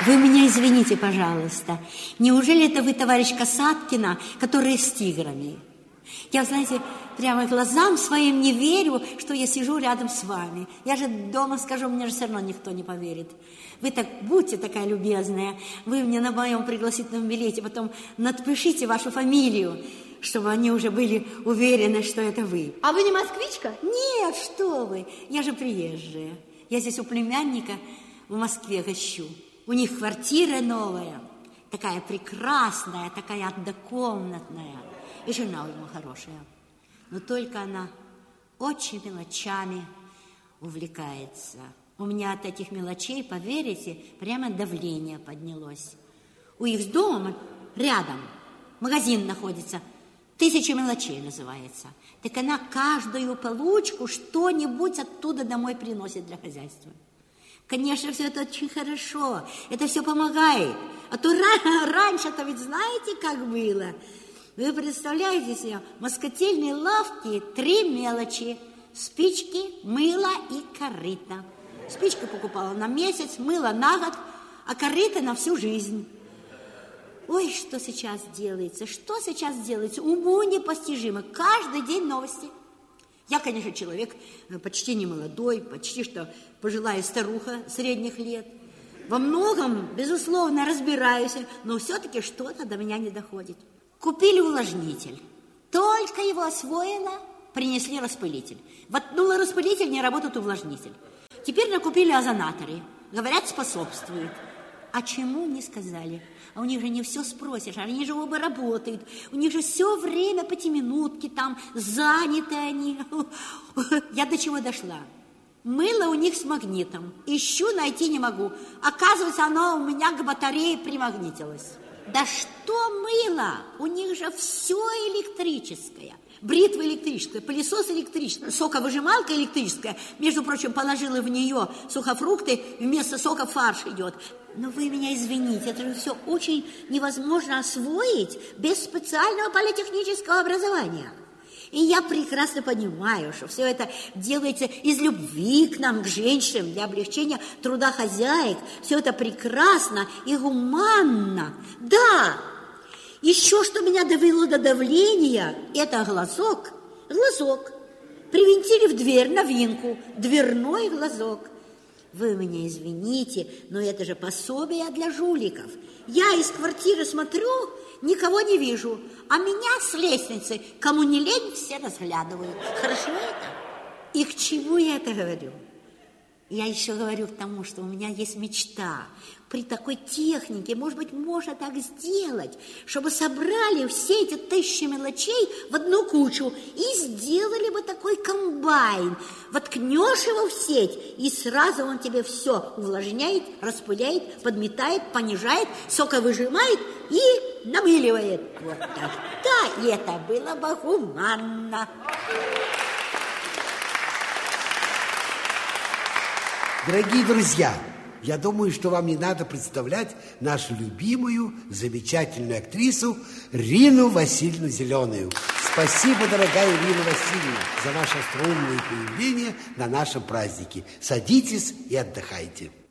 Вы меня извините, пожалуйста. Неужели это вы, товарищ Касаткина, который с тиграми? Я, знаете, прямо глазам своим не верю, что я сижу рядом с вами. Я же дома скажу, мне же все равно никто не поверит. Вы так будьте такая любезная. Вы мне на моем пригласительном билете потом надпишите вашу фамилию, чтобы они уже были уверены, что это вы. А вы не москвичка? Нет, что вы. Я же приезжая. Я здесь у племянника в Москве гощу. У них квартира новая, такая прекрасная, такая однокомнатная. И жена у него хорошая. Но только она очень мелочами увлекается. У меня от этих мелочей, поверите, прямо давление поднялось. У их с домом рядом магазин находится, 1000 мелочей называется. Так она каждую получку что-нибудь оттуда домой приносит для хозяйства. Конечно, все это очень хорошо, это все помогает. А то раньше-то ведь знаете, как было? Вы представляете себе, в москотельной лавке 3 мелочи: спички, мыло и корыто. Спичку покупала на месяц, мыло на год, а корыто на всю жизнь. Ой, что сейчас делается, уму непостижимо. Каждый день новости. Я, конечно, человек почти не молодой, почти что пожилая старуха средних лет. Во многом, безусловно, разбираюсь, но все-таки что-то до меня не доходит. Купили увлажнитель. Только его освоила, принесли распылитель. Воткнула распылитель, не работает увлажнитель. Теперь накупили озонаторы. Говорят, способствует. А чему не сказали? А у них же не все спросишь, они же оба работают. У них же все время пятиминутки там, заняты они. Я до чего дошла? Мыло у них с магнитом. Ищу, найти не могу. Оказывается, оно у меня к батарее примагнитилось. Да что мыло? У них же все электрическое. Бритва электрическая, пылесос электрический, соковыжималка электрическая. Между прочим, положила в нее сухофрукты, вместо сока фарш идет. Но вы меня извините, это же все очень невозможно освоить без специального политехнического образования. И я прекрасно понимаю, что все это делается из любви к нам, к женщинам, для облегчения труда хозяек. Все это прекрасно и гуманно. Да, еще что меня довело до давления, это глазок. Глазок. Привинтили в дверь новинку, дверной глазок. Вы меня извините, но это же пособие для жуликов. Я из квартиры смотрю, никого не вижу, а меня с лестницы, кому не лень, все разглядывают. Хорошо это? И к чему я это говорю? Я еще говорю к тому, что у меня есть мечта. При такой технике, может быть, можно так сделать, чтобы собрали все эти 1000 мелочей в одну кучу и сделали бы такой комбайн. Воткнешь его в сеть, и сразу он тебе все увлажняет, распыляет, подметает, понижает, соковыжимает и намыливает. Вот так. Да, это было бы гуманно. Дорогие друзья, я думаю, что вам не надо представлять нашу любимую, замечательную актрису Рину Васильевну Зеленую. Спасибо, дорогая Ирина Васильевна, за ваше остроумное появление на нашем празднике. Садитесь и отдыхайте.